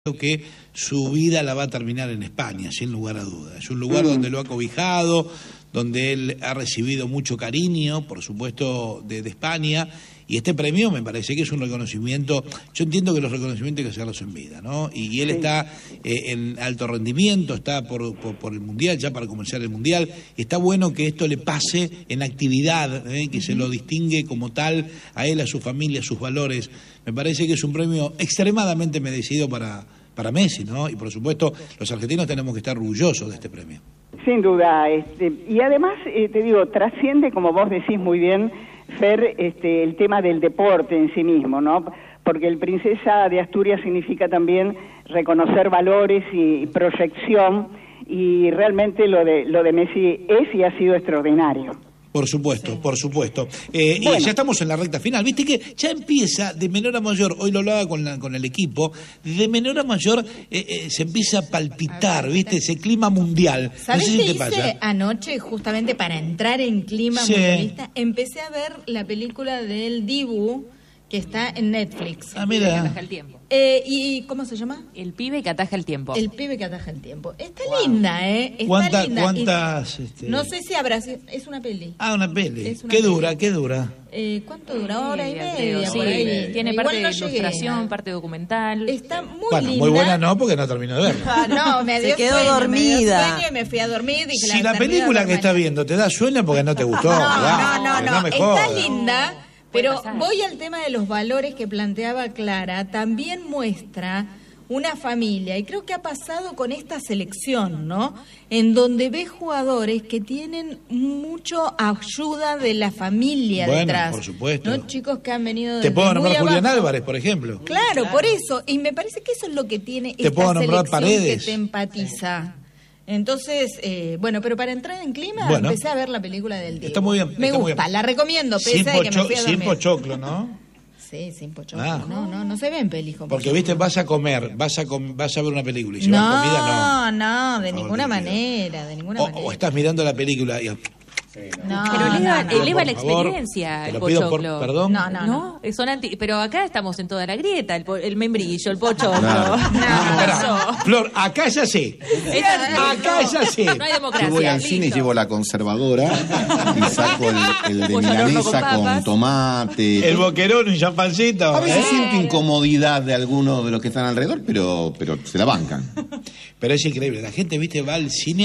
que su vida la va a terminar en España, sin lugar a dudas. Es un lugar donde lo ha cobijado, donde él ha recibido mucho cariño, por supuesto, de España, y este premio me parece que es un reconocimiento. Yo entiendo que los reconocimientos hay que hacerlos en vida, ¿no? Y él está en alto rendimiento, está por el Mundial, ya para comenzar el Mundial, y está bueno que esto le pase en actividad, que se lo distingue como tal a él, a su familia, a sus valores. Me parece que es un premio extremadamente merecido para Messi, ¿no? Y por supuesto, los argentinos tenemos que estar orgullosos de este premio. Sin duda, y además, te digo, trasciende, como vos decís muy bien, Fer, el tema del deporte en sí mismo, ¿no? Porque el Princesa de Asturias significa también reconocer valores y proyección, y realmente lo de Messi es y ha sido extraordinario. Por supuesto, sí. Por supuesto. Bueno. Y ya estamos en la recta final. Viste que ya empieza de menor a mayor, hoy lo hablaba con el equipo, de menor a mayor se empieza a palpitar, ¿viste? Ese clima mundial. ¿Sabés no sé qué si te hice pasa. Anoche, justamente para entrar en clima mundialista? Empecé a ver la película del Dibu, que está en Netflix. Ah, mira. Que ataja el tiempo. ¿Y cómo se llama? El pibe que ataja el tiempo. El pibe que ataja el tiempo. Está linda, ¿eh? Está linda. ¿Cuántas? No sé si habrá... Es una peli. Ah, una peli. Es una ¿Qué peli. dura? ¿Qué dura? ¿Cuánto dura? Hora y media, creo, por ahí. sí. Tiene Igual parte no de llegué. ilustración, parte documental. Está muy Bueno, linda. muy buena no, porque no termino de verla. No, me dio Se quedó sueño, dormida. Me dio sueño y me fui a dormir. Dije, Si la película que estás viendo te da sueño porque no te gustó. No, me está jodas. linda, pero pasar. voy al tema de los valores que planteaba Clara. También muestra una familia, y creo que ha pasado con esta selección, ¿no? En donde ves jugadores que tienen mucho ayuda de la familia Bueno, detrás. por supuesto. ¿No? Chicos que han venido Te puedo desde muy nombrar Julián abajo. Álvarez, por ejemplo. Claro, por eso. Y me parece que eso es lo que tiene Te esta puedo nombrar selección Paredes. que te empatiza. Entonces, bueno, pero para entrar en clima, Bueno. empecé a ver la película del Diego. Está muy bien. Me está muy gusta, bien. la recomiendo, pese Sin, a que me fui a sin dormir. pochoclo, ¿no? Sí, sin pochoclo. Ah. No se ven pelis con Porque, pochoclo. viste, vas a comer, vas a ver una película y llevas comida, No, de No, ninguna olvídate. manera, de ninguna manera. O estás mirando la película y... No, Pero eleva por la favor, experiencia te el lo pido pochoclo. perdón. No. Son pero acá estamos en toda la grieta, el membrillo, el pochoclo. Claro. Espera, Flor, acá es así. Acá es así. No hay democracia. Yo voy al listo. cine y llevo la conservadora y saco el de Pollo al horno con milanesa con papas. tomate. El boquerón, un champancito. A veces siento incomodidad de algunos de los que están alrededor, pero se la bancan. Pero es increíble, la gente, viste, va al cine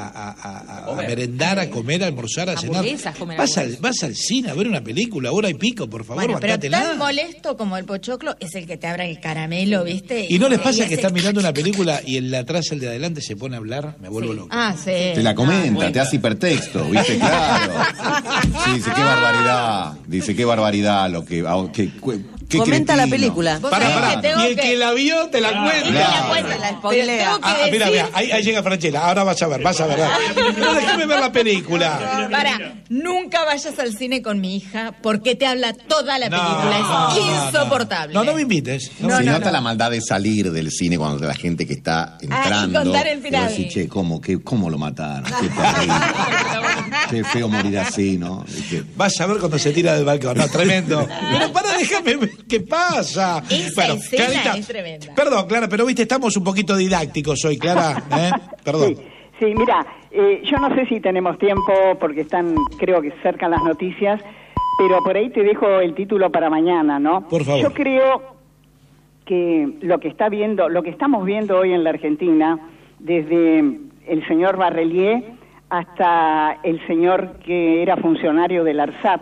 a merendar, a comer, a almorzar, a cenar. Hamburguesas comen Vas al cine a ver una película, hora y pico, por favor, Bueno, pero bancátela. tan molesto como el pochoclo es el que te abra el caramelo, ¿viste? ¿Y no les pasa que hace- están mirando una película y el de atrás, el de adelante, se pone a hablar? Me vuelvo loco. Ah, sí. Te la comenta, te hace hipertexto, ¿viste? Claro. Sí, dice, qué barbaridad lo que... qué Comenta la cretino. película. Vos Pará, sabés pará. que tengo Y el que la vio te la cuenta. Y te la cuenta, La pero spoilea. tengo que Mira, decir... ahí llega Franchella, ahora vas a ver. No, déjame ver la película. Para, nunca vayas al cine con mi hija porque te habla toda la película. Es insoportable. No me invites. No, Se no, nota no. la maldad de salir del cine cuando la gente que está entrando. y contar el final. Y decir, che, ¿cómo lo mataron? Qué terrible. Qué feo morir así, ¿no? ¿Viste? Vas a ver cuando se tira del balcón, no, tremendo. Pero para, déjame ver qué pasa. Esa escena es tremenda. Perdón, Clara, pero viste, estamos un poquito didácticos hoy, Clara. Perdón. Sí, mira, yo no sé si tenemos tiempo porque creo que cercan las noticias, pero por ahí te dejo el título para mañana, ¿no? Por favor. Yo creo que lo que estamos viendo hoy en la Argentina, desde el señor Barrelier hasta el señor que era funcionario del ARSAT,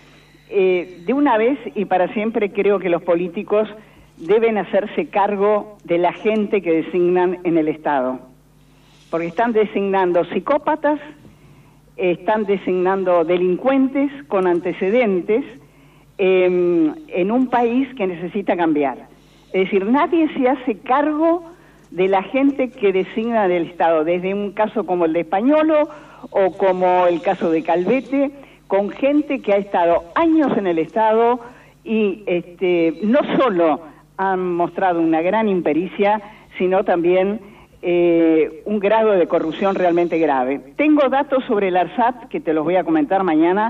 de una vez y para siempre creo que los políticos deben hacerse cargo de la gente que designan en el Estado, porque están designando psicópatas, están designando delincuentes con antecedentes en un país que necesita cambiar. Es decir, nadie se hace cargo de la gente que designa del Estado, desde un caso como el de Españolo o como el caso de Calvete, con gente que ha estado años en el Estado y no solo han mostrado una gran impericia, sino también un grado de corrupción realmente grave. Tengo datos sobre el ARSAT que te los voy a comentar mañana,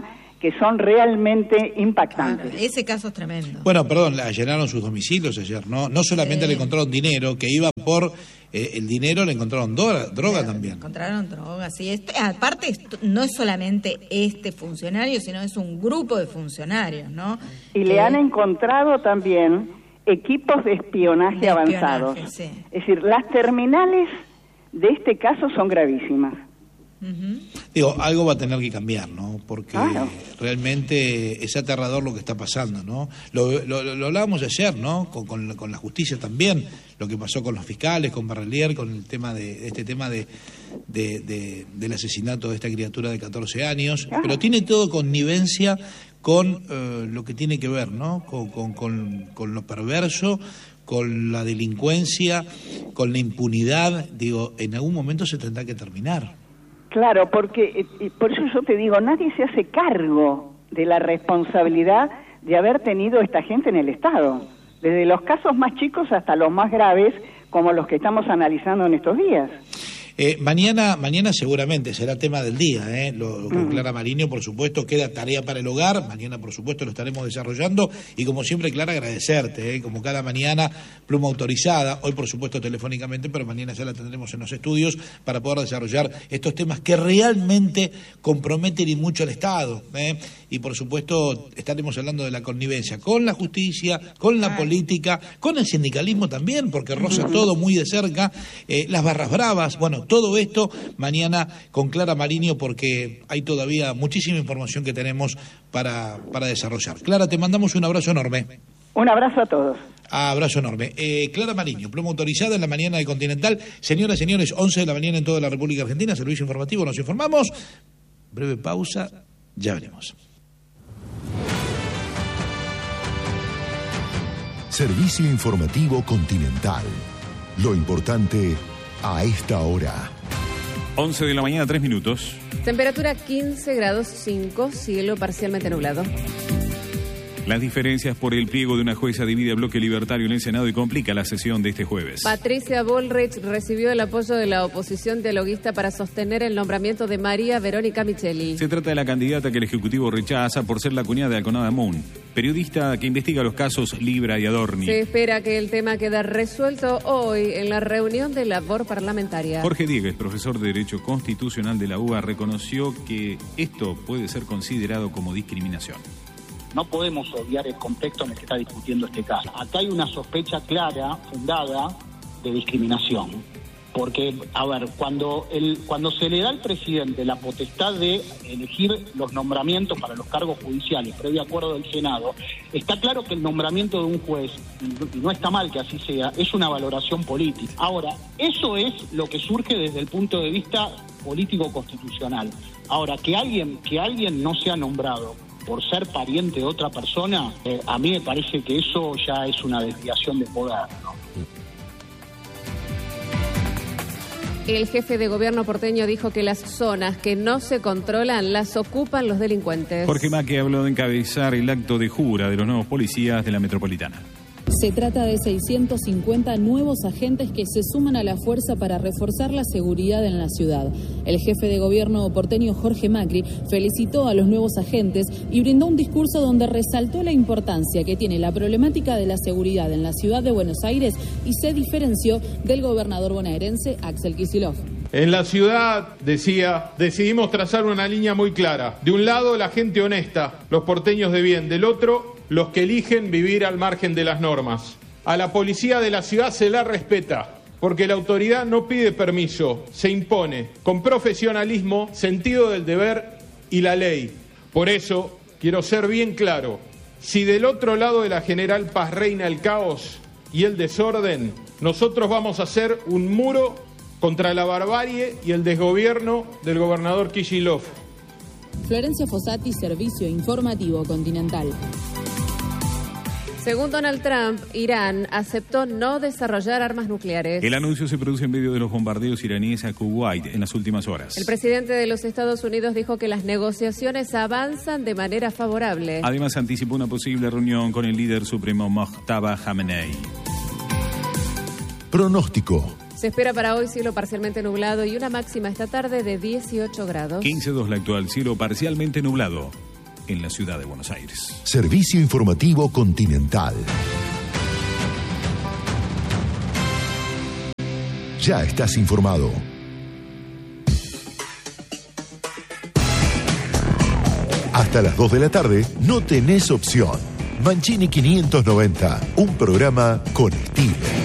que son realmente impactantes. Ese caso es tremendo. Bueno, perdón, le allanaron sus domicilios ayer, ¿no? No solamente le encontraron dinero, que iba por el dinero, le encontraron droga también. Encontraron droga, sí. Aparte, no es solamente este funcionario, sino es un grupo de funcionarios, ¿no? Y le han encontrado también equipos de espionaje avanzados. Sí. Es decir, las terminales de este caso son gravísimas. Digo, algo va a tener que cambiar, ¿no? Porque claro, realmente es aterrador lo que está pasando, ¿no? Lo hablábamos ayer, ¿no? Con la justicia también, lo que pasó con los fiscales, con Barrelier, con el tema del asesinato de esta criatura de 14 años, pero tiene todo connivencia con lo que tiene que ver, ¿no? Con lo perverso, con la delincuencia, con la impunidad. Digo, en algún momento se tendrá que terminar. Claro, porque por eso yo te digo, nadie se hace cargo de la responsabilidad de haber tenido esta gente en el Estado, desde los casos más chicos hasta los más graves, como los que estamos analizando en estos días. Mañana seguramente será tema del día, con Clara Mariño, por supuesto, queda tarea para el hogar, mañana por supuesto lo estaremos desarrollando, y como siempre, Clara, agradecerte, como cada mañana, pluma autorizada, hoy por supuesto telefónicamente, pero mañana ya la tendremos en los estudios para poder desarrollar estos temas que realmente comprometen y mucho al Estado, y por supuesto estaremos hablando de la connivencia con la justicia, con la política, con el sindicalismo también, porque roza todo muy de cerca, las barras bravas, bueno, todo esto mañana con Clara Mariño, porque hay todavía muchísima información que tenemos para desarrollar. Clara, te mandamos un abrazo enorme. Un abrazo a todos. Abrazo enorme. Clara Mariño, pluma autorizada en la mañana de Continental. Señoras y señores, 11 de la mañana en toda la República Argentina, servicio informativo, nos informamos. Breve pausa, ya veremos. Servicio informativo Continental. Lo importante a esta hora. 11 de la mañana, 3 minutos. Temperatura 15 grados 5, cielo parcialmente nublado. Las diferencias por el pliego de una jueza divide a bloque libertario en el Senado y complica la sesión de este jueves. Patricia Bullrich recibió el apoyo de la oposición dialoguista para sostener el nombramiento de María Verónica Micheli. Se trata de la candidata que el Ejecutivo rechaza por ser la cuñada de Alconada Moon, periodista que investiga los casos Libra y Adorni. Se espera que el tema quede resuelto hoy en la reunión de labor parlamentaria. Jorge Diegues, profesor de Derecho Constitucional de la UBA, reconoció que esto puede ser considerado como discriminación. No podemos obviar el contexto en el que está discutiendo este caso. Acá hay una sospecha clara, fundada, de discriminación. Porque, a ver, cuando se le da al presidente la potestad de elegir los nombramientos para los cargos judiciales, previo acuerdo del Senado, está claro que el nombramiento de un juez, y no está mal que así sea, es una valoración política. Ahora, eso es lo que surge desde el punto de vista político-constitucional. Ahora, que alguien no sea nombrado por ser pariente de otra persona, a mí me parece que eso ya es una desviación de poder, ¿no? El jefe de gobierno porteño dijo que las zonas que no se controlan las ocupan los delincuentes. Jorge Macri habló de encabezar el acto de jura de los nuevos policías de la metropolitana. Se trata de 650 nuevos agentes que se suman a la fuerza para reforzar la seguridad en la ciudad. El jefe de gobierno porteño Jorge Macri felicitó a los nuevos agentes y brindó un discurso donde resaltó la importancia que tiene la problemática de la seguridad en la ciudad de Buenos Aires y se diferenció del gobernador bonaerense Axel Kicillof. En la ciudad, decía, decidimos trazar una línea muy clara. De un lado, la gente honesta, los porteños de bien. Del otro, los que eligen vivir al margen de las normas. A la policía de la ciudad se la respeta, porque la autoridad no pide permiso, se impone, con profesionalismo, sentido del deber y la ley. Por eso, quiero ser bien claro, si del otro lado de la General Paz reina el caos y el desorden, nosotros vamos a hacer un muro contra la barbarie y el desgobierno del gobernador Kicillof. Florencia Fossati, Servicio Informativo Continental. Según Donald Trump, Irán aceptó no desarrollar armas nucleares. El anuncio se produce en medio de los bombardeos iraníes a Kuwait en las últimas horas. El presidente de los Estados Unidos dijo que las negociaciones avanzan de manera favorable. Además, anticipó una posible reunión con el líder supremo Mojtaba Khamenei. Pronóstico. Se espera para hoy cielo parcialmente nublado y una máxima esta tarde de 18 grados. 15.2 la actual, cielo parcialmente nublado. en la ciudad de Buenos Aires. Servicio Informativo Continental. Ya estás informado. Hasta las 2 de la tarde no tenés opción. Mancini 590, un programa con estilo.